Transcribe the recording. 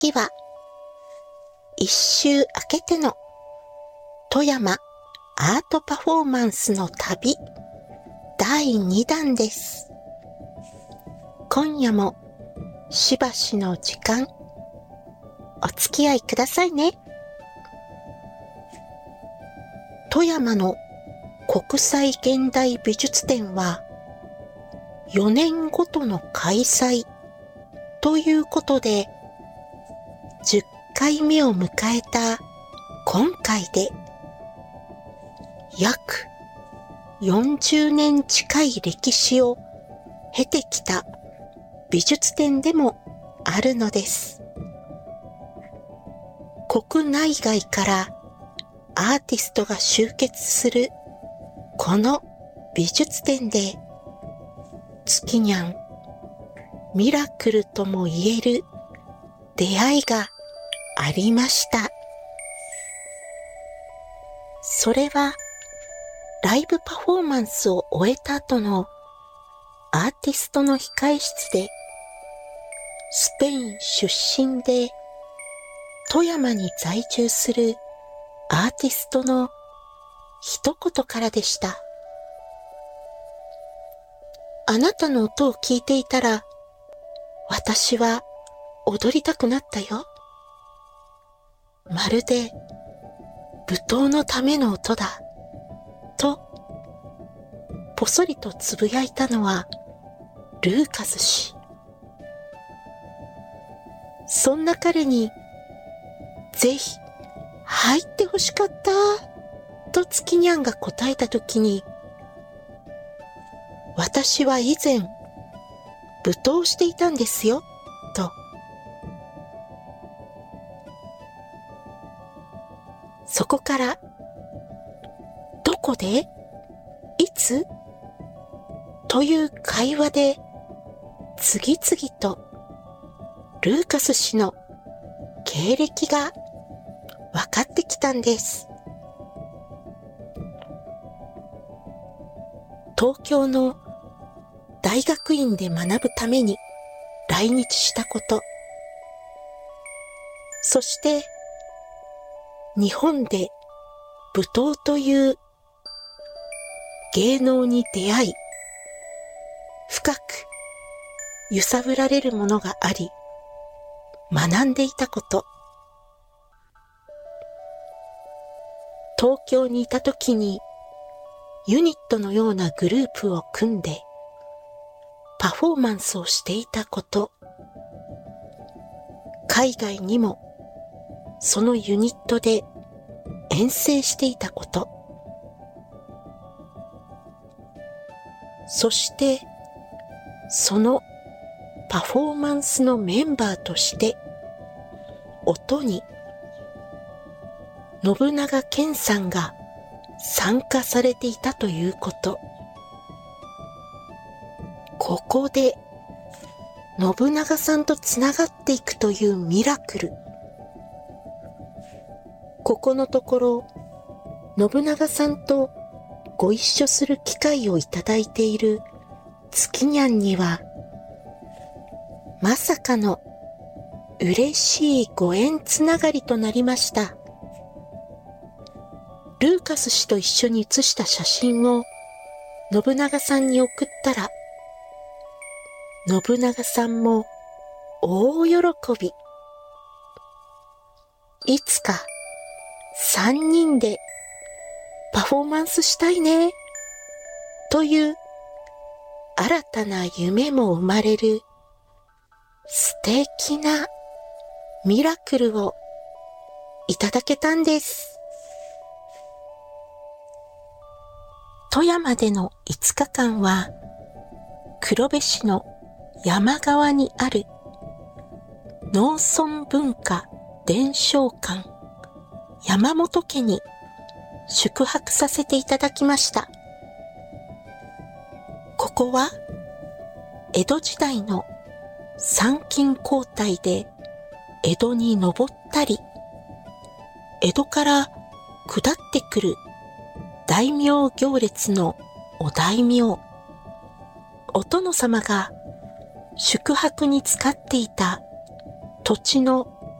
次は、一周明けての富山アートパフォーマンスの旅第2弾です。今夜もしばしの時間お付き合いくださいね。富山の国際現代美術展は4年ごとの開催ということで10回目を迎えた今回で約40年近い歴史を経てきた美術展でもあるのです。国内外からアーティストが集結するこの美術展で月にゃんミラクルとも言える出会いがありました。それはライブパフォーマンスを終えた後のアーティストの控え室でスペイン出身で富山に在住するアーティストの一言からでした。あなたの音を聞いていたら私は踊りたくなったよ。まるで舞踏のための音だ。と、ぽそりとつぶやいたのはルーカス氏。そんな彼に、ぜひ入ってほしかった、と月にゃんが答えたときに、私は以前、舞踏していたんですよ、と。そこから、どこで？いつ？という会話で、次々と、ルーカス氏の経歴が分かってきたんです。東京の大学院で学ぶために来日したこと、そして日本で舞踏という芸能に出会い、深く揺さぶられるものがあり、学んでいたこと、東京にいた時にユニットのようなグループを組んでパフォーマンスをしていたこと、海外にもそのユニットで遠征していたこと、そしてそのパフォーマンスのメンバーとして音に信長健さんが参加されていたということ。ここで信長さんとつながっていくというミラクル。ここのところ信長さんとご一緒する機会をいただいている月にゃんにはまさかの嬉しいご縁つながりとなりました。ルーカス氏と一緒に写した写真を信長さんに送ったら、信長さんも大喜び。いつか3人でパフォーマンスしたいね、という新たな夢も生まれる素敵なミラクルをいただけたんです。富山での5日間は黒部市の山側にある農村文化伝承館山本家に宿泊させていただきました。ここは江戸時代の参勤交代で江戸に登ったり、江戸から下ってくる大名行列のお大名、お殿様が宿泊に使っていた土地の